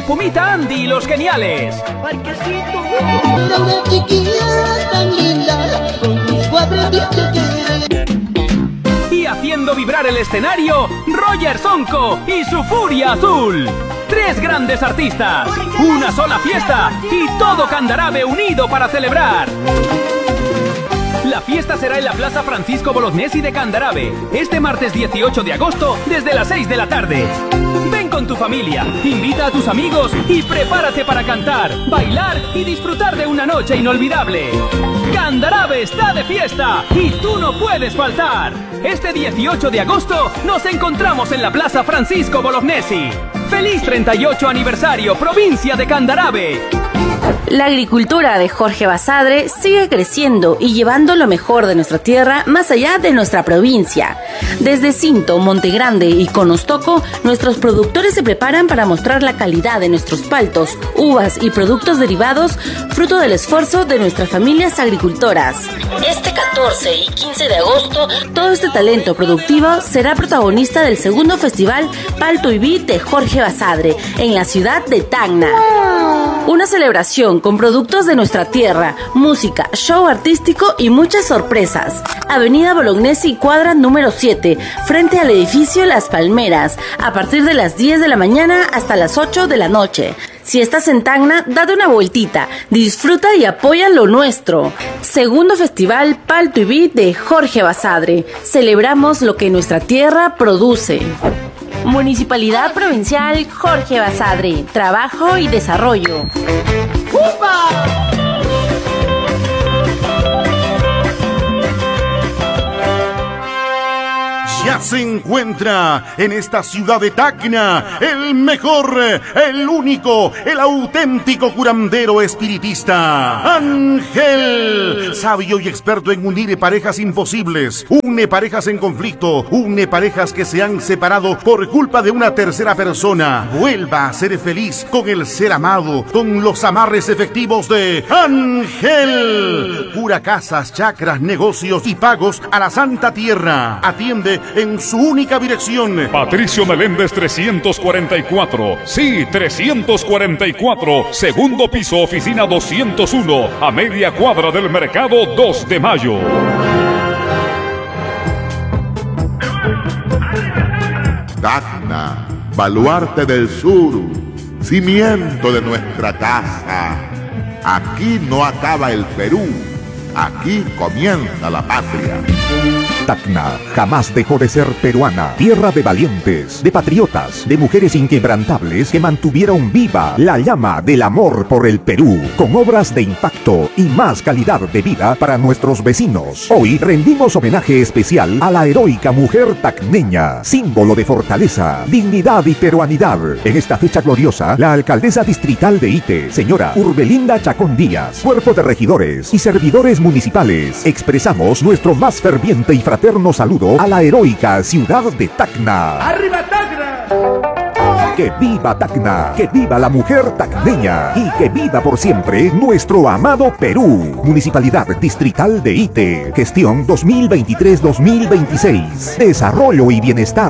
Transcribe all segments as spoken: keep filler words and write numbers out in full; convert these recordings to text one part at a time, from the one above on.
Pumita Andy y los Geniales. Parquecito. Era una chiquilla tan linda, con tus cuadros Y haciendo vibrar el escenario, Roger Sonco y su Furia Azul. Tres grandes artistas, una sola fiesta y todo Candarave unido para celebrar. La fiesta será en la Plaza Francisco Bolognesi de Candarave, este martes dieciocho de agosto desde las seis de la tarde. Ven con tu familia, invita a tus amigos y prepárate para cantar, bailar y disfrutar de una noche inolvidable. Candarave está de fiesta y tú no puedes faltar. Este dieciocho de agosto nos encontramos en la Plaza Francisco Bolognesi. ¡Feliz treinta y ocho aniversario, provincia de Candarave! La agricultura de Jorge Basadre sigue creciendo y llevando lo mejor de nuestra tierra más allá de nuestra provincia. Desde Cinto, Montegrande y Conostoco, nuestros productores se preparan para mostrar la calidad de nuestros paltos, uvas y productos derivados, fruto del esfuerzo de nuestras familias agricultoras. Este catorce y quince de agosto, todo este talento productivo será protagonista del segundo festival Palto y Vid de Jorge Basadre, en la ciudad de Tacna. Una celebración con productos de nuestra tierra, música, show artístico y muchas sorpresas. Avenida Bolognesi, cuadra número siete, frente al edificio Las Palmeras, a partir de las diez de la mañana hasta las ocho de la noche. Si estás en Tacna, date una vueltita, disfruta y apoya lo nuestro. Segundo Festival Palto y Vid de Jorge Basadre. Celebramos lo que nuestra tierra produce. Municipalidad Provincial Jorge Basadre. Trabajo y desarrollo. ¡Upa! Ya se encuentra en esta ciudad de Tacna el mejor, el único, el auténtico curandero espiritista, Ángel, sabio y experto en unir parejas imposibles, une parejas en conflicto, une parejas que se han separado por culpa de una tercera persona. Vuelva a ser feliz con el ser amado, con los amarres efectivos de Ángel. Cura casas, chacras, negocios y pagos a la Santa Tierra. Atiende en su única dirección. Patricio Meléndez trescientos cuarenta y cuatro. Sí, trescientos cuarenta y cuatro. Segundo piso, oficina doscientos uno. A media cuadra del mercado dos de mayo. Tacna, baluarte del sur, cimiento de nuestra casa. Aquí no acaba el Perú, aquí comienza la patria. Tacna jamás dejó de ser peruana, tierra de valientes, de patriotas, de mujeres inquebrantables que mantuvieron viva la llama del amor por el Perú, con obras de impacto y más calidad de vida para nuestros vecinos. Hoy rendimos homenaje especial a la heroica mujer tacneña, símbolo de fortaleza, dignidad y peruanidad. En esta fecha gloriosa, la alcaldesa distrital de Ite, señora Urbelinda Chacón Díaz, cuerpo de regidores y servidores municipales, expresamos nuestro más ferviente y fraterno saludo a la heroica ciudad de Tacna. ¡Arriba Tacna! ¡Que viva Tacna! ¡Que viva la mujer tacneña! ¡Y que viva por siempre nuestro amado Perú! Municipalidad Distrital de Ite. Gestión dos mil veintitrés dos mil veintiséis. Desarrollo y bienestar.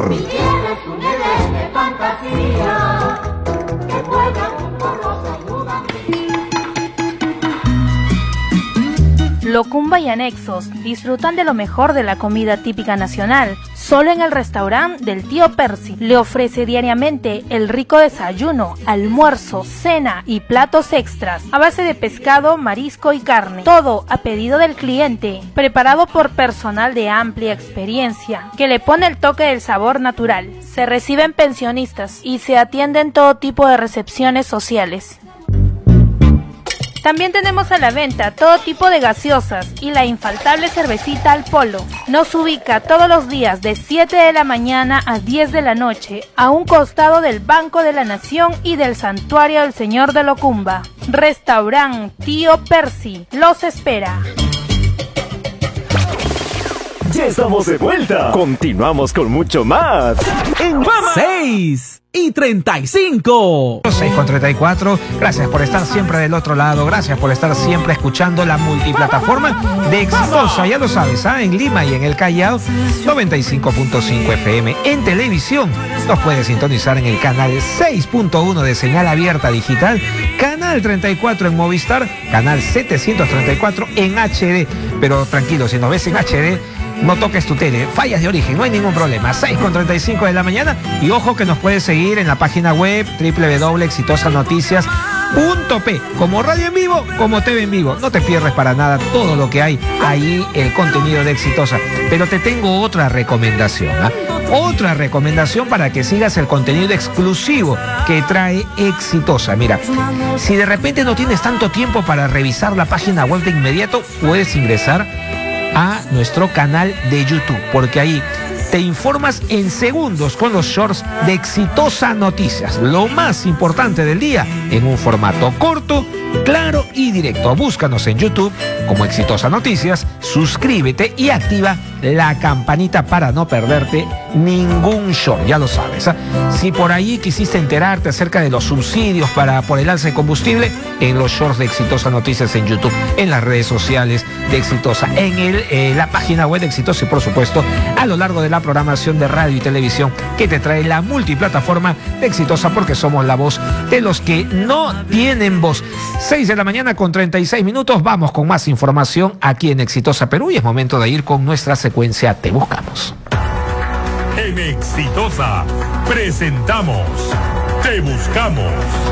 Locumba y anexos disfrutan de lo mejor de la comida típica nacional, solo en el restaurante del tío Percy. Le ofrece diariamente el rico desayuno, almuerzo, cena y platos extras a base de pescado, marisco y carne. Todo a pedido del cliente, preparado por personal de amplia experiencia, que le pone el toque del sabor natural. Se reciben pensionistas y se atienden todo tipo de recepciones sociales. También tenemos a la venta todo tipo de gaseosas y la infaltable cervecita al polo. Nos ubica todos los días de siete de la mañana a diez de la noche, a un costado del Banco de la Nación y del Santuario del Señor de Locumba. Restaurant Tío Percy los espera. Ya estamos de vuelta. Continuamos con mucho más. En Fama. seis y treinta y cinco. seis con treinta y cuatro. Gracias por estar siempre del otro lado. Gracias por estar siempre escuchando la multiplataforma de Exitosa. Ya lo sabes, ¿ah? En Lima y en el Callao, noventa y cinco punto cinco F M. En televisión nos puedes sintonizar en el canal seis punto uno de señal abierta digital, canal treinta y cuatro en Movistar, canal setecientos treinta y cuatro en H D. Pero tranquilo, si nos ves en H D, no toques tu tele, fallas de origen, no hay ningún problema. Seis con treinta y cinco de la mañana. Y ojo que nos puedes seguir en la página web doble u doble u doble u punto exitosa noticias punto p, como radio en vivo, como T V en vivo. No te pierdes para nada todo lo que hay ahí, el contenido de Exitosa. Pero te tengo otra recomendación, ¿eh? Otra recomendación para que sigas el contenido exclusivo que trae Exitosa. Mira, si de repente no tienes tanto tiempo para revisar la página web de inmediato, puedes ingresar a nuestro canal de YouTube, porque ahí te informas en segundos con los shorts de Exitosa Noticias, lo más importante del día en un formato corto, claro y directo. Búscanos en YouTube como Exitosa Noticias, suscríbete y activa la campanita para no perderte ningún short, ya lo sabes, ¿eh? Si por ahí quisiste enterarte acerca de los subsidios para por el alza de combustible, en los shorts de Exitosa Noticias en YouTube, en las redes sociales de Exitosa, en el, eh, la página web de Exitosa y por supuesto a lo largo de la programación de radio y televisión que te trae la multiplataforma de Exitosa, porque somos la voz de los que no tienen voz. seis de la mañana con treinta y seis minutos, vamos con más información aquí en Exitosa Perú y es momento de ir con nuestra secuencia Te Buscamos. En Exitosa presentamos Te Buscamos.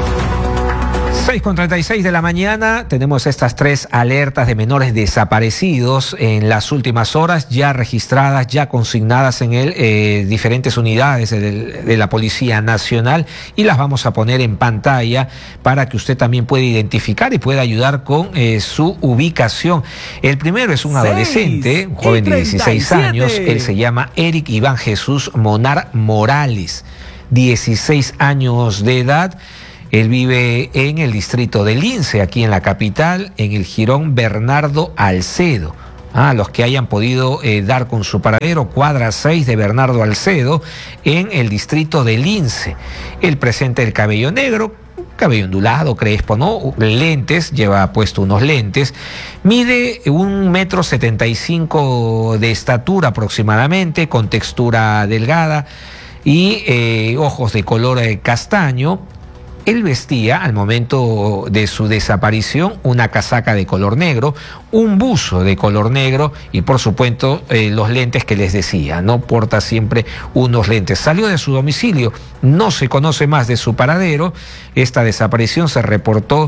seis con treinta y seis de la mañana, tenemos estas tres alertas de menores desaparecidos en las últimas horas, ya registradas, ya consignadas en el, eh, diferentes unidades de, de la Policía Nacional, y las vamos a poner en pantalla para que usted también pueda identificar y pueda ayudar con eh, su ubicación. El primero es un adolescente, un joven de dieciséis años, él se llama Eric Iván Jesús Monar Morales, dieciséis años de edad. Él vive en el distrito de Lince, aquí en la capital, en el jirón Bernardo Alcedo. Ah, los que hayan podido eh, dar con su paradero, cuadra seis de Bernardo Alcedo, en el distrito de Lince. Él presenta el cabello negro, cabello ondulado, crespo, ¿no? Lentes, lleva puesto unos lentes. Mide un metro setenta y cinco de estatura aproximadamente, con textura delgada y eh, ojos de color eh, castaño. Él vestía, al momento de su desaparición, una casaca de color negro, un buzo de color negro y, por supuesto, eh, los lentes que les decía, no porta siempre unos lentes. Salió de su domicilio, no se conoce más de su paradero. Esta desaparición se reportó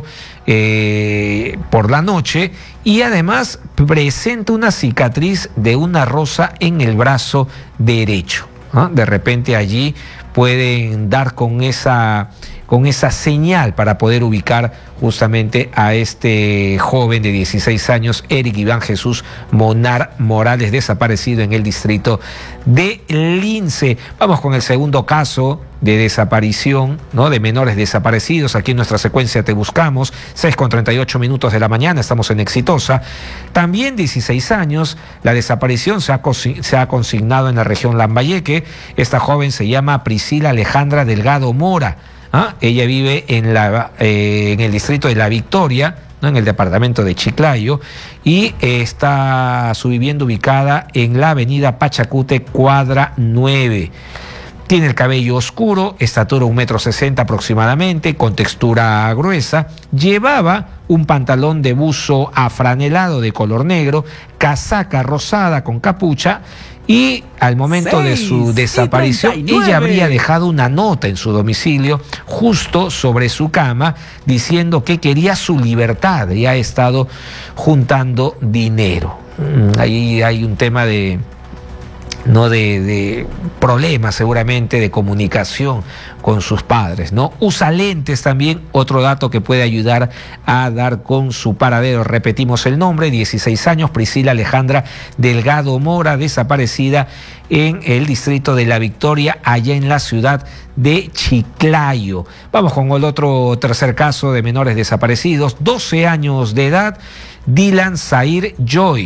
eh, por la noche y además presenta una cicatriz de una rosa en el brazo derecho. ¿Ah? De repente allí pueden dar con esa... con esa señal para poder ubicar justamente a este joven de dieciséis años, Eric Iván Jesús Monar Morales, desaparecido en el distrito de Lince. Vamos con el segundo caso de desaparición, ¿no?, de menores desaparecidos. Aquí en nuestra secuencia Te Buscamos, seis con treinta y ocho minutos de la mañana, estamos en Exitosa. También dieciséis años, la desaparición se ha, se ha consignado en la región Lambayeque. Esta joven se llama Priscila Alejandra Delgado Mora. ¿Ah? Ella vive en, la, eh, en el distrito de La Victoria, ¿no?, en el departamento de Chiclayo, y eh, está su vivienda ubicada en la avenida Pachacute, cuadra nueve. Tiene el cabello oscuro, estatura un metro sesenta aproximadamente, con textura gruesa. Llevaba un pantalón de buzo afranelado de color negro, casaca rosada con capucha. Y al momento de su desaparición, ella habría dejado una nota en su domicilio, justo sobre su cama, diciendo que quería su libertad y ha estado juntando dinero. Ahí hay un tema de... no de, de problemas seguramente de comunicación con sus padres, ¿no? Usa lentes también, otro dato que puede ayudar a dar con su paradero. Repetimos el nombre, dieciséis años, Priscila Alejandra Delgado Mora, desaparecida en el distrito de La Victoria, allá en la ciudad de Chiclayo. Vamos con el otro tercer caso de menores desaparecidos, doce años de edad, Dylan Zair Joy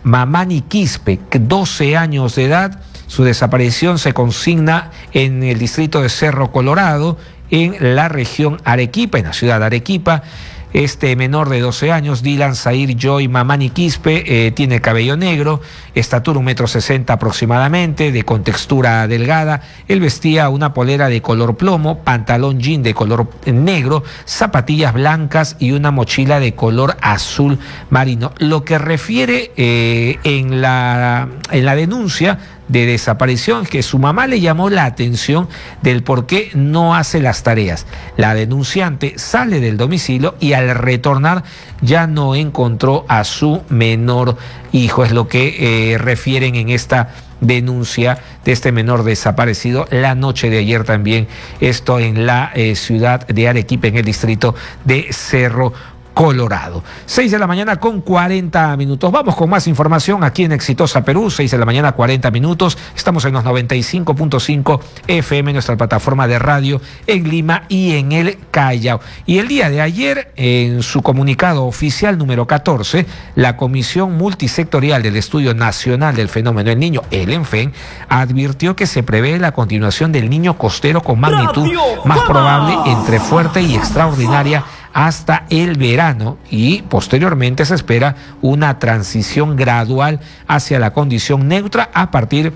Mamani Quispe, doce años de edad. Su desaparición se consigna en el distrito de Cerro Colorado, en la región Arequipa, en la ciudad de Arequipa. Este menor de doce años, Dylan Zair Joy Mamani Quispe, eh, tiene cabello negro, estatura un metro sesenta aproximadamente, de contextura delgada. Él vestía una polera de color plomo, pantalón jean de color negro, zapatillas blancas y una mochila de color azul marino. Lo que refiere eh, en la, en la denuncia de desaparición, que su mamá le llamó la atención del por qué no hace las tareas. La denunciante sale del domicilio y al retornar ya no encontró a su menor hijo, es lo que eh, refieren en esta denuncia de este menor desaparecido la noche de ayer también, esto en la eh, ciudad de Arequipa, en el distrito de Cerro Colorado. seis de la mañana con cuarenta minutos. Vamos con más información aquí en Exitosa Perú. seis de la mañana, cuarenta minutos. Estamos en los noventa y cinco punto cinco F M, nuestra plataforma de radio en Lima y en el Callao. Y el día de ayer, en su comunicado oficial número catorce, la Comisión Multisectorial del Estudio Nacional del Fenómeno del Niño, el ENFEN, advirtió que se prevé la continuación del niño costero con magnitud más probable entre fuerte y extraordinaria hasta el verano, y posteriormente se espera una transición gradual hacia la condición neutra a partir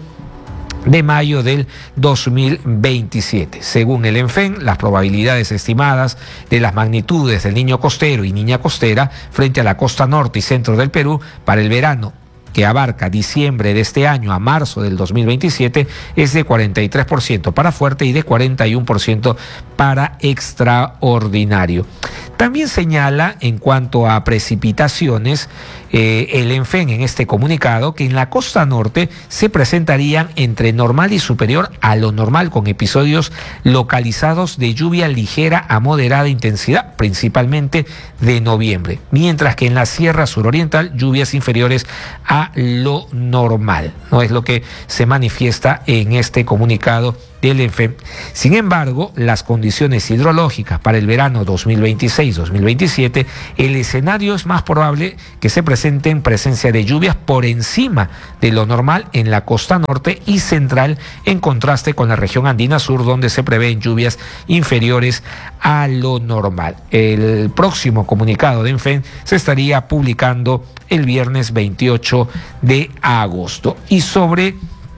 de mayo del dos mil veintisiete. Según el ENFEN, las probabilidades estimadas de las magnitudes del niño costero y niña costera frente a la costa norte y centro del Perú para el verano, que abarca diciembre de este año a marzo del dos mil veintisiete, es de cuarenta y tres por ciento para fuerte y de cuarenta y uno por ciento para extraordinario. También señala, en cuanto a precipitaciones, eh, el ENFEN en este comunicado, que en la costa norte se presentarían entre normal y superior a lo normal, con episodios localizados de lluvia ligera a moderada intensidad, principalmente de noviembre, mientras que en la sierra suroriental lluvias inferiores a lo normal, ¿no? Es lo que se manifiesta en este comunicado del ENFEN. Sin embargo, las condiciones hidrológicas para el verano dos mil veintiséis dos mil veintisiete, el escenario es más probable que se presente en presencia de lluvias por encima de lo normal en la costa norte y central, en contraste con la región andina sur, donde se prevén lluvias inferiores a lo normal. El próximo comunicado de ENFEN se estaría publicando el viernes veintiocho de agosto. Y sobre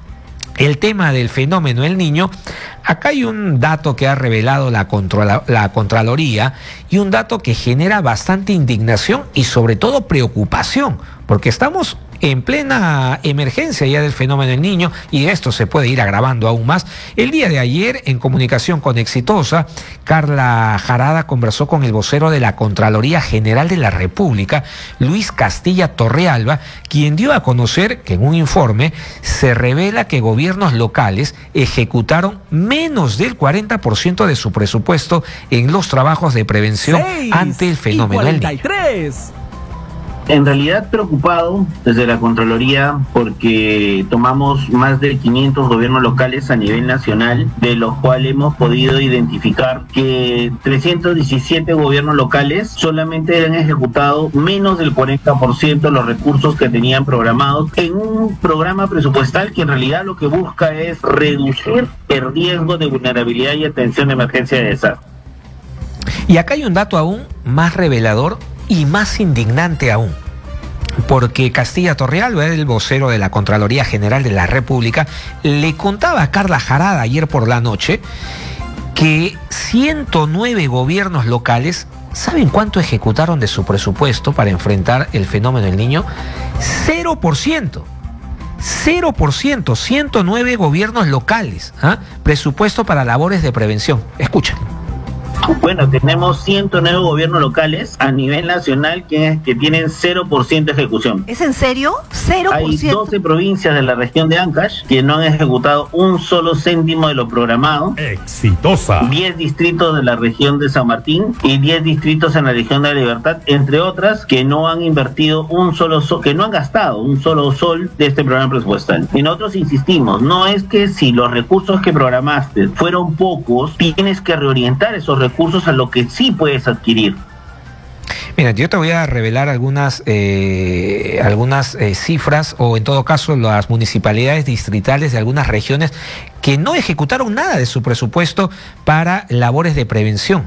el tema del fenómeno del niño, acá hay un dato que ha revelado la, Controla, la Contraloría, y un dato que genera bastante indignación y sobre todo preocupación, porque estamos en plena emergencia ya del fenómeno del niño, y esto se puede ir agravando aún más. El día de ayer, en comunicación con Exitosa, Carla Jarada conversó con el vocero de la Contraloría General de la República, Luis Castilla Torrealba, quien dio a conocer que en un informe se revela que gobiernos locales ejecutaron menos del cuarenta por ciento de su presupuesto en los trabajos de prevención ante el fenómeno del niño. En realidad preocupado desde la Contraloría, porque tomamos más de quinientos gobiernos locales a nivel nacional, de los cuales hemos podido identificar que trescientos diecisiete gobiernos locales solamente han ejecutado menos del cuarenta por ciento de los recursos que tenían programados en un programa presupuestal que en realidad lo que busca es reducir el riesgo de vulnerabilidad y atención de emergencia de desastre. Y acá hay un dato aún más revelador y más indignante aún, porque Castilla Torrealba, el vocero de la Contraloría General de la República, le contaba a Carla Jarada ayer por la noche que ciento nueve gobiernos locales, ¿saben cuánto ejecutaron de su presupuesto para enfrentar el fenómeno del niño? Cero por ciento. Cero por ciento, ciento nueve gobiernos locales, ¿ah? Presupuesto para labores de prevención. Escuchen. Bueno, tenemos ciento nueve gobiernos locales a nivel nacional que, que tienen cero por ciento de ejecución. ¿Es en serio? ¿cero por ciento? Hay doce provincias de la región de Ancash que no han ejecutado un solo céntimo de lo programado. Exitosa. diez distritos de la región de San Martín y diez distritos en la región de la Libertad, entre otras, que no han invertido un solo sol, que no han gastado un solo sol de este programa presupuestal. Y nosotros insistimos, no es que si los recursos que programaste fueron pocos, tienes que reorientar esos recursos recursos a lo que sí puedes adquirir. Mira, yo te voy a revelar algunas, eh, algunas eh, cifras o en todo caso las municipalidades distritales de algunas regiones que no ejecutaron nada de su presupuesto para labores de prevención.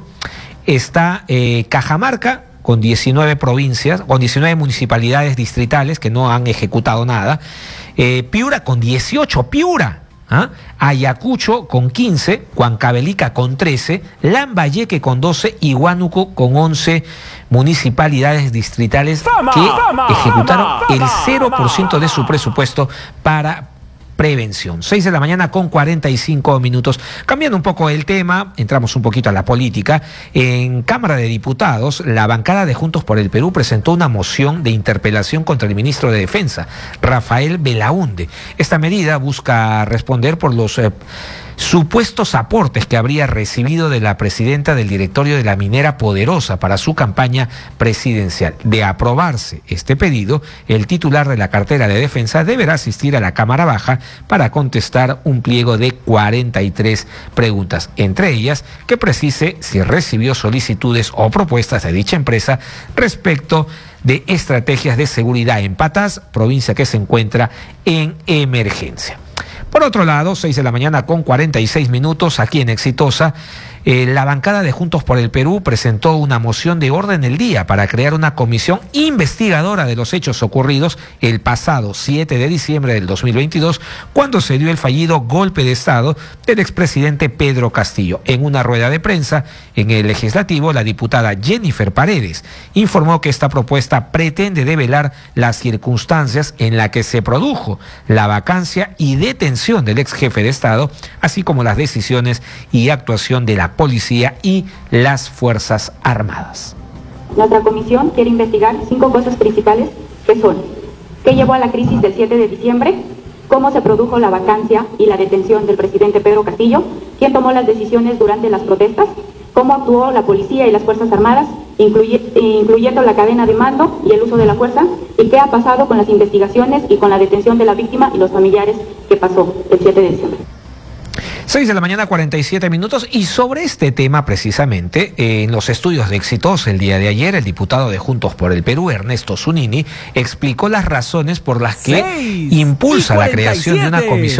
Está eh, Cajamarca con diecinueve provincias, con diecinueve municipalidades distritales que no han ejecutado nada. Eh, Piura con dieciocho, Piura. ¿Ah? Ayacucho con quince, Huancavelica con trece, Lambayeque con doce y Huánuco con once municipalidades distritales que ejecutaron el cero por ciento de su presupuesto para prevención. seis de la mañana con cuarenta y cinco minutos. Cambiando un poco el tema, entramos un poquito a la política. En Cámara de Diputados, la bancada de Juntos por el Perú presentó una moción de interpelación contra el ministro de Defensa, Rafael Belaúnde. Esta medida busca responder por los eh, supuestos aportes que habría recibido de la presidenta del directorio de la minera Poderosa para su campaña presidencial. De aprobarse este pedido, el titular de la cartera de defensa deberá asistir a la Cámara Baja para contestar un pliego de cuarenta y tres preguntas, entre ellas que precise si recibió solicitudes o propuestas de dicha empresa respecto de estrategias de seguridad en Patás, provincia que se encuentra en emergencia. Por otro lado, seis de la mañana con cuarenta y seis minutos, aquí en Exitosa, eh, la bancada de Juntos por el Perú presentó una moción de orden del día para crear una comisión investigadora de los hechos ocurridos el pasado siete de diciembre del dos mil veintidós, cuando se dio el fallido golpe de Estado del expresidente Pedro Castillo. En una rueda de prensa en el Legislativo, la diputada Jennifer Paredes informó que esta propuesta pretende develar las circunstancias en las que se produjo la vacancia y detención del ex jefe de Estado, así como las decisiones y actuación de la policía y las Fuerzas Armadas. Nuestra comisión quiere investigar cinco cosas principales, que son: ¿qué llevó a la crisis del siete de diciembre? ¿Cómo se produjo la vacancia y la detención del presidente Pedro Castillo? ¿Quién tomó las decisiones durante las protestas? ¿Cómo actuó la policía y las Fuerzas Armadas, incluye, incluyendo la cadena de mando y el uso de la fuerza? ¿Y qué ha pasado con las investigaciones y con la detención de la víctima y los familiares que pasó el siete de diciembre? seis de la mañana, cuarenta y siete minutos, y sobre este tema precisamente, eh, en los estudios de Exitosa el día de ayer, el diputado de Juntos por el Perú, Ernesto Zunini, explicó las razones por las que impulsa la creación de una comisión